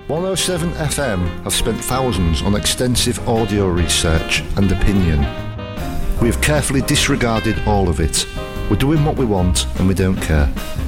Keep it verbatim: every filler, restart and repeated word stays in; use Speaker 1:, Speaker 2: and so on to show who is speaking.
Speaker 1: one oh seven F M have spent thousands on extensive audio research and opinion. We have carefully disregarded all of it. We're doing what we want and we don't care.